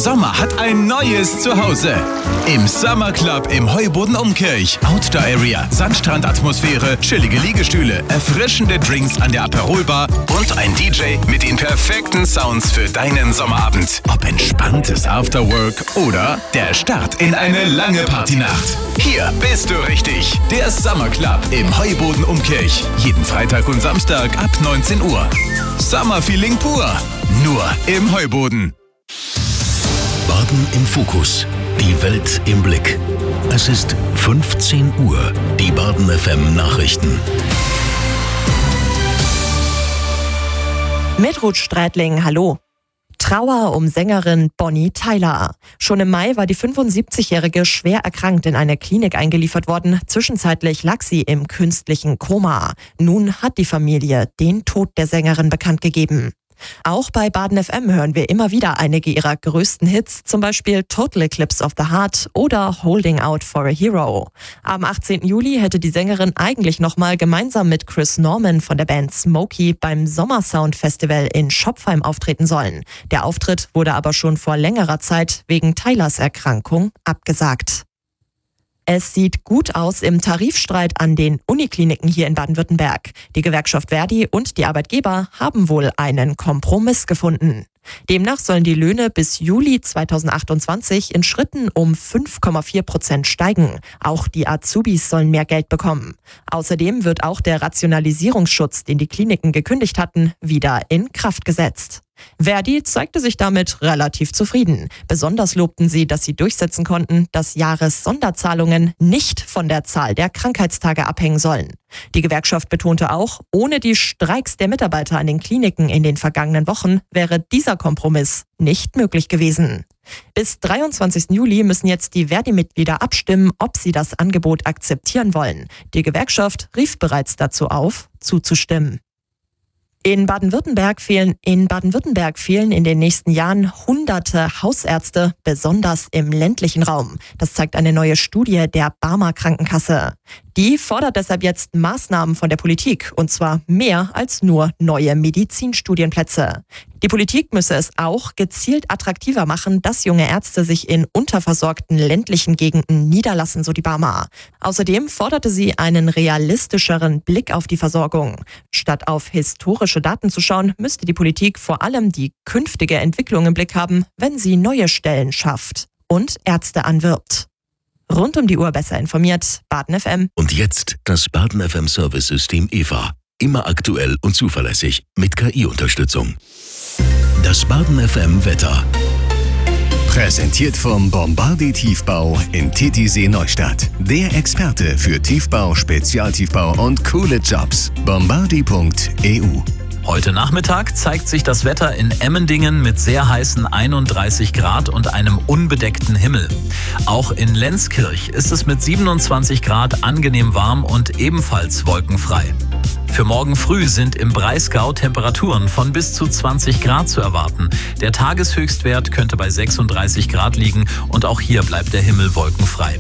Sommer hat ein neues Zuhause. Im Summer Club im Heuboden Umkirch. Outdoor Area, Sandstrandatmosphäre, chillige Liegestühle, erfrischende Drinks an der Aperolbar und ein DJ mit den perfekten Sounds für deinen Sommerabend. Ob entspanntes Afterwork oder der Start in eine lange Partynacht. Hier bist du richtig. Der Summer Club im Heuboden Umkirch. Jeden Freitag und Samstag ab 19 Uhr. Summer Feeling pur. Nur im Heuboden. Baden im Fokus. Die Welt im Blick. Es ist 15 Uhr. Die Baden FM Nachrichten. Mit Ruth Strätling, hallo. Trauer um Sängerin Bonnie Tyler. Schon im Mai war die 75-Jährige schwer erkrankt in eine Klinik eingeliefert worden. Zwischenzeitlich lag sie im künstlichen Koma. Nun hat die Familie den Tod der Sängerin bekannt gegeben. Auch bei Baden FM hören wir immer wieder einige ihrer größten Hits, zum Beispiel Total Eclipse of the Heart oder Holding Out for a Hero. Am 18. Juli hätte die Sängerin eigentlich nochmal gemeinsam mit Chris Norman von der Band Smokey beim Sommersound Festival in Schopfheim auftreten sollen. Der Auftritt wurde aber schon vor längerer Zeit wegen Tylers Erkrankung abgesagt. Es sieht gut aus im Tarifstreit an den Unikliniken hier in Baden-Württemberg. Die Gewerkschaft Verdi und die Arbeitgeber haben wohl einen Kompromiss gefunden. Demnach sollen die Löhne bis Juli 2028 in Schritten um 5,4% steigen. Auch die Azubis sollen mehr Geld bekommen. Außerdem wird auch der Rationalisierungsschutz, den die Kliniken gekündigt hatten, wieder in Kraft gesetzt. Verdi zeigte sich damit relativ zufrieden. Besonders lobten sie, dass sie durchsetzen konnten, dass Jahressonderzahlungen nicht von der Zahl der Krankheitstage abhängen sollen. Die Gewerkschaft betonte auch, ohne die Streiks der Mitarbeiter an den Kliniken in den vergangenen Wochen wäre dieser Kompromiss nicht möglich gewesen. Bis 23. Juli müssen jetzt die Verdi-Mitglieder abstimmen, ob sie das Angebot akzeptieren wollen. Die Gewerkschaft rief bereits dazu auf, zuzustimmen. In Baden-Württemberg fehlen in den nächsten Jahren Hunderte Hausärzte, besonders im ländlichen Raum. Das zeigt eine neue Studie der Barmer Krankenkasse. Die fordert deshalb jetzt Maßnahmen von der Politik, und zwar mehr als nur neue Medizinstudienplätze. Die Politik müsse es auch gezielt attraktiver machen, dass junge Ärzte sich in unterversorgten ländlichen Gegenden niederlassen, so die Barmer. Außerdem forderte sie einen realistischeren Blick auf die Versorgung. Statt auf historische Daten zu schauen, müsste die Politik vor allem die künftige Entwicklung im Blick haben, wenn sie neue Stellen schafft und Ärzte anwirbt. Rund um die Uhr besser informiert, Baden FM. Und jetzt das Baden FM Service-System EVA. Immer aktuell und zuverlässig mit KI-Unterstützung. Das Baden FM Wetter. Präsentiert vom Bombardier Tiefbau in Titisee Neustadt. Der Experte für Tiefbau, Spezialtiefbau und coole Jobs. Bombardier.eu. Heute Nachmittag zeigt sich das Wetter in Emmendingen mit sehr heißen 31 Grad und einem unbedeckten Himmel. Auch in Lenzkirch ist es mit 27 Grad angenehm warm und ebenfalls wolkenfrei. Für morgen früh sind im Breisgau Temperaturen von bis zu 20 Grad zu erwarten. Der Tageshöchstwert könnte bei 36 Grad liegen und auch hier bleibt der Himmel wolkenfrei.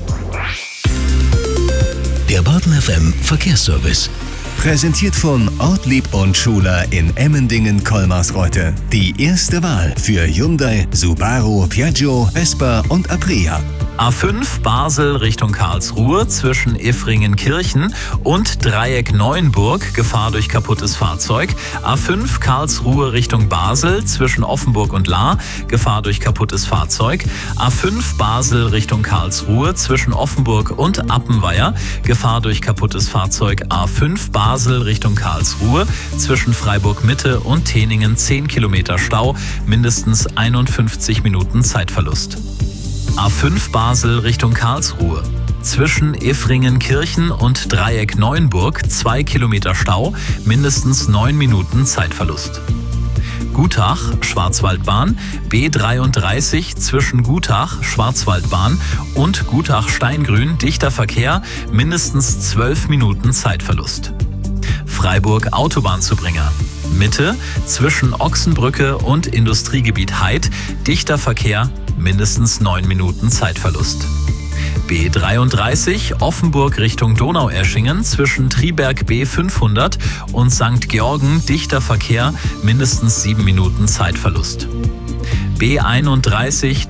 Der Baden FM Verkehrsservice. Präsentiert von Ortlieb und Schuler in Emmendingen-Kolmarsreuth. Die erste Wahl für Hyundai, Subaru, Piaggio, Vespa und Aprea. A5 Basel Richtung Karlsruhe zwischen Effringen-Kirchen und Dreieck Neuenburg, Gefahr durch kaputtes Fahrzeug. A5 Karlsruhe Richtung Basel zwischen Offenburg und Lahr, Gefahr durch kaputtes Fahrzeug. A5 Basel Richtung Karlsruhe zwischen Offenburg und Appenweier, Gefahr durch kaputtes Fahrzeug. A5 Basel Richtung Karlsruhe zwischen Freiburg Mitte und Teningen 10 Kilometer Stau, mindestens 51 Minuten Zeitverlust. A5 Basel Richtung Karlsruhe. Zwischen Effringen-Kirchen und Dreieck Neuenburg 2 Kilometer Stau, mindestens 9 Minuten Zeitverlust. Gutach, Schwarzwaldbahn, B33 zwischen Gutach, Schwarzwaldbahn und Gutach-Steingrün, dichter Verkehr, mindestens 12 Minuten Zeitverlust. Freiburg Autobahnzubringer. Mitte zwischen Ochsenbrücke und Industriegebiet Heid, dichter Verkehr, mindestens 9 Minuten Zeitverlust. B33 Offenburg Richtung Donaueschingen zwischen Triberg B500 und St. Georgen dichter Verkehr, mindestens 7 Minuten Zeitverlust. B31